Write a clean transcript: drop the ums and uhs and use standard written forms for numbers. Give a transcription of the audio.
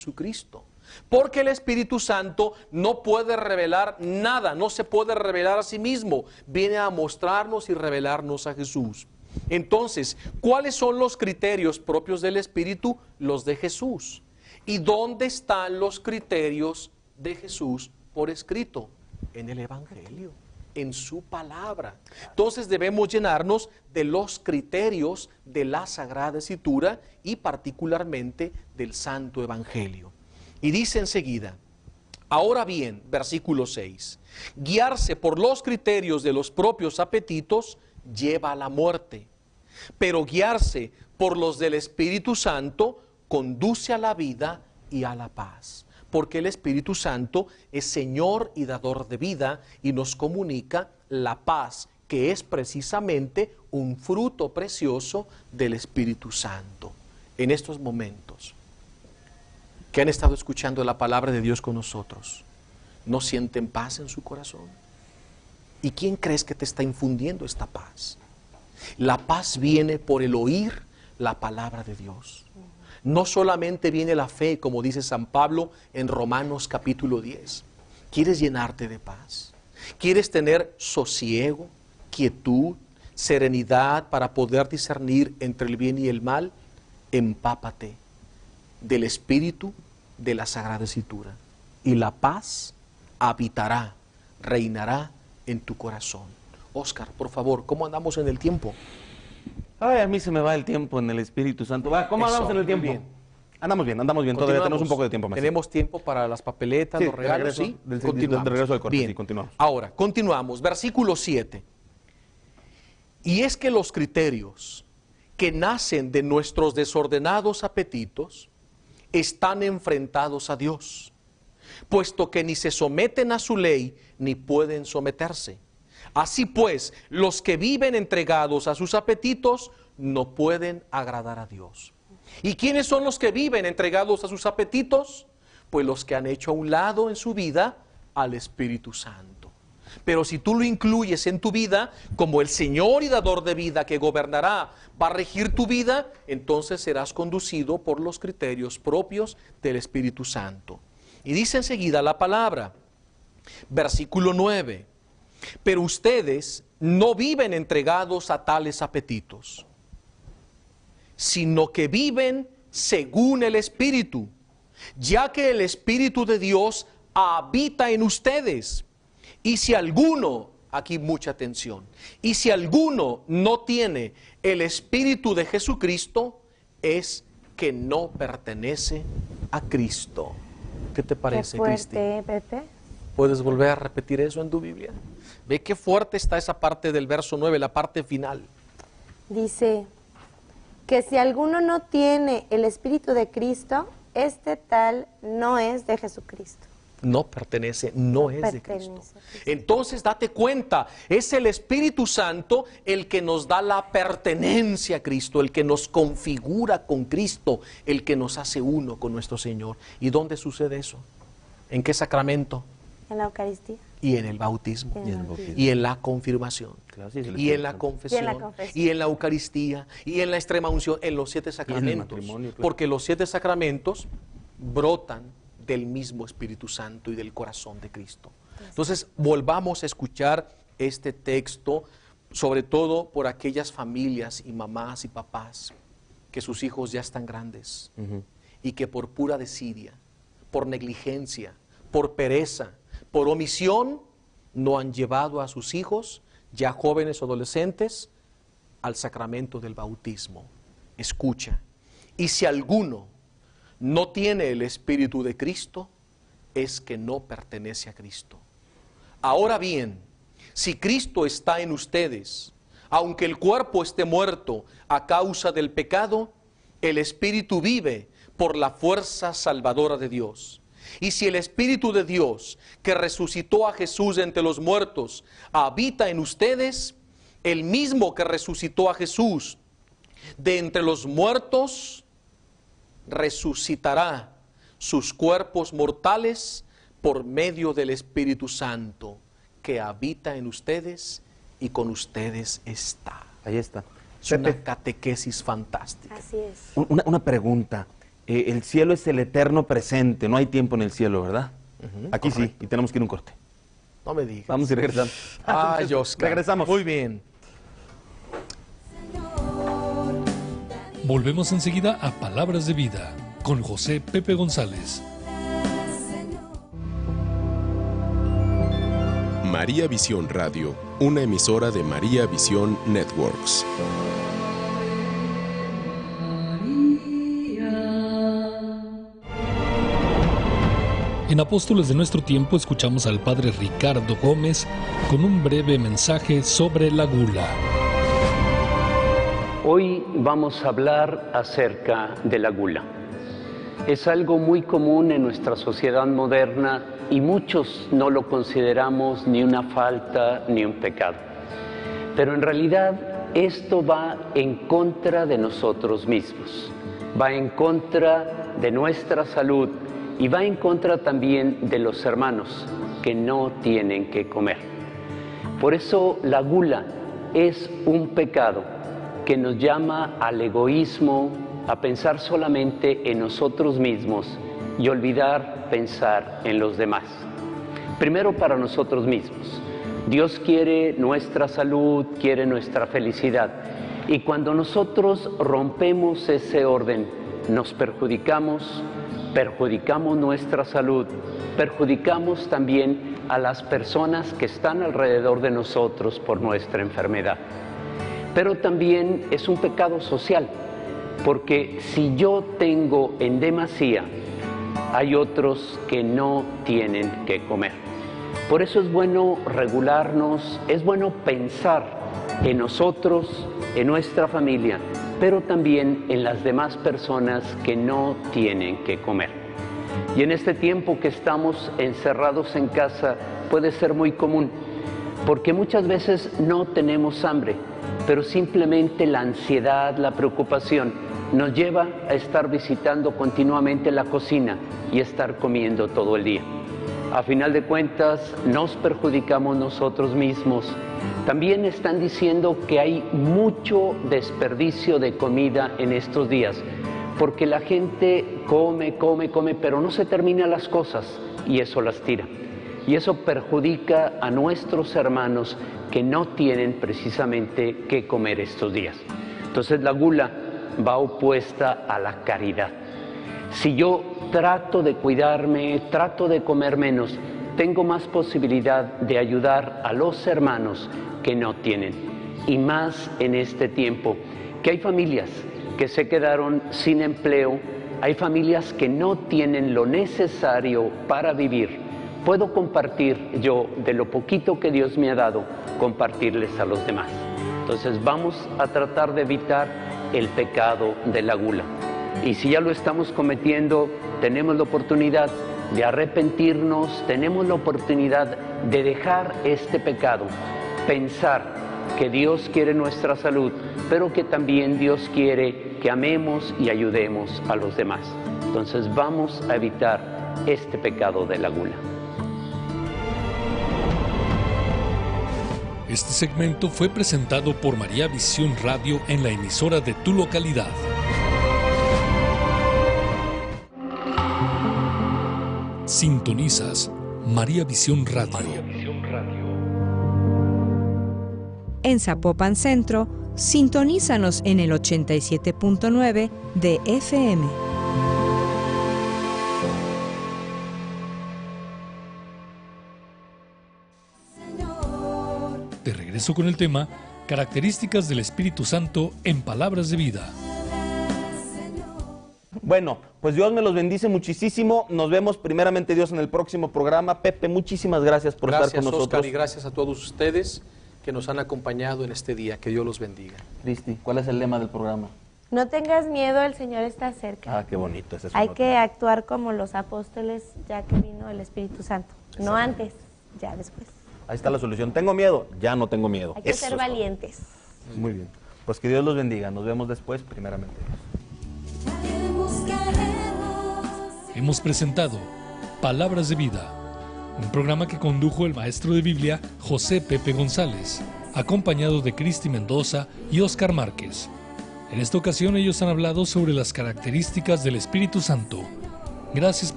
Jesucristo. Porque el Espíritu Santo no puede revelar nada, no se puede revelar a sí mismo. Viene a mostrarnos y revelarnos a Jesús. Entonces, ¿cuáles son los criterios propios del Espíritu? Los de Jesús. ¿Y dónde están los criterios de Jesús por escrito? En el Evangelio, en su palabra. Entonces debemos llenarnos de los criterios de la Sagrada Escritura y particularmente del Santo Evangelio. Y dice enseguida, ahora bien, versículo 6, guiarse por los criterios de los propios apetitos lleva a la muerte, pero guiarse por los del Espíritu Santo conduce a la vida y a la paz. Porque el Espíritu Santo es Señor y dador de vida y nos comunica la paz, que es precisamente un fruto precioso del Espíritu Santo. En estos momentos que han estado escuchando la palabra de Dios con nosotros, ¿no sienten paz en su corazón? ¿Y quién crees que te está infundiendo esta paz? La paz viene por el oír la palabra de Dios. No solamente viene la fe, como dice San Pablo en Romanos capítulo 10. ¿Quieres llenarte de paz? ¿Quieres tener sosiego, quietud, serenidad para poder discernir entre el bien y el mal? Empápate del Espíritu de la Sagrada Escritura. Y la paz habitará, reinará en tu corazón. Óscar, por favor, ¿cómo andamos en el tiempo? Ay, a mí se me va el tiempo en el Espíritu Santo. Va, ¿cómo andamos en el tiempo? Bien. Andamos bien, todavía tenemos un poco de tiempo más. Tenemos tiempo para las papeletas, Sí, los regalos, de regreso, ¿sí? De regreso del corte, bien. sí, continuamos. Ahora, continuamos, versículo 7. Y es que los criterios que nacen de nuestros desordenados apetitos están enfrentados a Dios, puesto que ni se someten a su ley, ni pueden someterse. Así pues, los que viven entregados a sus apetitos no pueden agradar a Dios. ¿Y quiénes son los que viven entregados a sus apetitos? Pues los que han hecho a un lado en su vida al Espíritu Santo. Pero si tú lo incluyes en tu vida como el Señor y dador de vida que gobernará, va a regir tu vida, entonces serás conducido por los criterios propios del Espíritu Santo. Y dice enseguida la palabra, versículo 9, pero ustedes no viven entregados a tales apetitos, sino que viven según el Espíritu, ya que el Espíritu de Dios habita en ustedes. Y si alguno, aquí mucha atención, y si alguno no tiene el Espíritu de Jesucristo, es que no pertenece a Cristo. ¿Qué te parece, Cristi? Qué fuerte, Pepe. ¿Puedes volver a repetir eso en tu Biblia? Ve qué fuerte está esa parte del verso 9, la parte final. Dice que si alguno no tiene el Espíritu de Cristo, este tal no es de Jesucristo. No pertenece, no es de Cristo. Entonces date cuenta, es el Espíritu Santo el que nos da la pertenencia a Cristo, el que nos configura con Cristo, el que nos hace uno con nuestro Señor. ¿Y dónde sucede eso? ¿En qué sacramento? En la Eucaristía. Y en el bautismo, y en la confirmación, y en la confesión, y en la Eucaristía, y en la extrema unción, en los 7 sacramentos. Porque los 7 sacramentos brotan del mismo Espíritu Santo y del corazón de Cristo. Entonces, volvamos a escuchar este texto, sobre todo por aquellas familias y mamás y papás que sus hijos ya están grandes y que por pura desidia, por negligencia, por pereza, por omisión, no han llevado a sus hijos, ya jóvenes o adolescentes, al sacramento del bautismo. Escucha, y si alguno no tiene el Espíritu de Cristo, es que no pertenece a Cristo. Ahora bien, si Cristo está en ustedes, aunque el cuerpo esté muerto a causa del pecado, el Espíritu vive por la fuerza salvadora de Dios. Y si el Espíritu de Dios, que resucitó a Jesús entre los muertos, habita en ustedes, el mismo que resucitó a Jesús de entre los muertos, resucitará sus cuerpos mortales por medio del Espíritu Santo, que habita en ustedes y con ustedes está. Ahí está. Es una catequesis fantástica. Así es. Una pregunta. el cielo es el eterno presente, no hay tiempo en el cielo, ¿verdad? Aquí correcto. sí, y tenemos que ir a un corte. No me digas. Vamos y regresamos. Ay, Oscar. Regresamos. Muy bien. Volvemos enseguida a Palabras de Vida con José Pepe González. María Visión Radio, una emisora de María Visión Networks. En Apóstoles de Nuestro Tiempo escuchamos al Padre Ricardo Gómez con un breve mensaje sobre la gula. Hoy vamos a hablar acerca de la gula. Es algo muy común en nuestra sociedad moderna y muchos no lo consideramos ni una falta ni un pecado. Pero en realidad esto va en contra de nosotros mismos, va en contra de nuestra salud y va en contra también de los hermanos que no tienen que comer. Por eso la gula es un pecado que nos llama al egoísmo, a pensar solamente en nosotros mismos y olvidar pensar en los demás. Primero para nosotros mismos. Dios quiere nuestra salud, quiere nuestra felicidad. Y cuando nosotros rompemos ese orden, nos perjudicamos nuestra salud, perjudicamos también a las personas que están alrededor de nosotros por nuestra enfermedad. Pero también es un pecado social, porque si yo tengo en demasía, hay otros que no tienen que comer. Por eso es bueno regularnos, es bueno pensar en nosotros, en nuestra familia, pero también en las demás personas que no tienen que comer. Y en este tiempo que estamos encerrados en casa puede ser muy común, porque muchas veces no tenemos hambre, pero simplemente la ansiedad, la preocupación nos lleva a estar visitando continuamente la cocina y estar comiendo todo el día. A final de cuentas, nos perjudicamos nosotros mismos. También están diciendo que hay mucho desperdicio de comida en estos días, porque la gente come, pero no se termina las cosas y eso las tira. Y eso perjudica a nuestros hermanos que no tienen precisamente qué comer estos días. Entonces la gula va opuesta a la caridad. Si yo trato de cuidarme, trato de comer menos, tengo más posibilidad de ayudar a los hermanos que no tienen. Y más en este tiempo, que hay familias que se quedaron sin empleo, hay familias que no tienen lo necesario para vivir. Puedo compartir yo de lo poquito que Dios me ha dado, compartirles a los demás. Entonces vamos a tratar de evitar el pecado de la gula. Y si ya lo estamos cometiendo, tenemos la oportunidad de arrepentirnos, tenemos la oportunidad de dejar este pecado, pensar que Dios quiere nuestra salud, pero que también Dios quiere que amemos y ayudemos a los demás. Entonces vamos a evitar este pecado de la gula. Este segmento fue presentado por María Visión Radio en la emisora de tu localidad. Sintonizas María Visión Radio. En Zapopan Centro, sintonízanos en el 87.9 de FM. De regreso con el tema Características del Espíritu Santo en Palabras de Vida. Bueno, pues Dios me los bendice muchísimo. Nos vemos primeramente Dios en el próximo programa. Pepe, muchísimas gracias por estar con nosotros. Oscar, y gracias a todos ustedes que nos han acompañado en este día. Que Dios los bendiga. Cristi, ¿cuál es el lema del programa? No tengas miedo, el Señor está cerca. Ah, qué bonito. Ese es Hay un que actuar como los apóstoles ya que vino el Espíritu Santo. No antes, ya después. Ahí está la solución. ¿Tengo miedo? Ya no tengo miedo. Hay que Eso ser es todo. valientes. Muy bien. Pues que Dios los bendiga. Nos vemos después, primeramente. Hemos presentado Palabras de Vida, un programa que condujo el maestro de Biblia José Pepe González, acompañado de Cristi Mendoza y Oscar Márquez. En esta ocasión ellos han hablado sobre las características del Espíritu Santo. Gracias